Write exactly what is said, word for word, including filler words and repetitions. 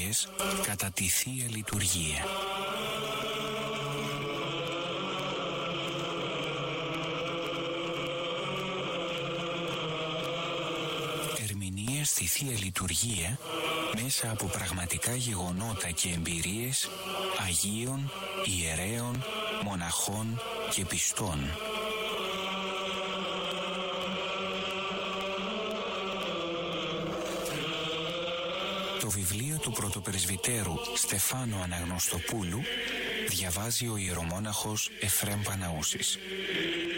εμπειρίες κατά τη Θεία Λειτουργία. Ερμηνείες στη Θεία Λειτουργία μέσα από πραγματικά γεγονότα και εμπειρίες Αγίων, Ιερέων, Μοναχών και Πιστών. Το βιβλίο του πρωτοπρεσβυτέρου Στεφάνου Αναγνωστοπούλου διαβάζει ο ιερομόναχος Εφραίμ Παναούσης.